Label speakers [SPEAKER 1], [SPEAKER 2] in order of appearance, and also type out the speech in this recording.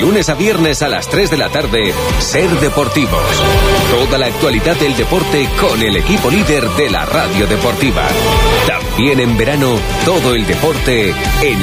[SPEAKER 1] lunes a viernes a las 3 de la tarde, Ser Deportivos. Toda la actualidad del deporte con el equipo líder de la radio deportiva. También en verano, todo el deporte en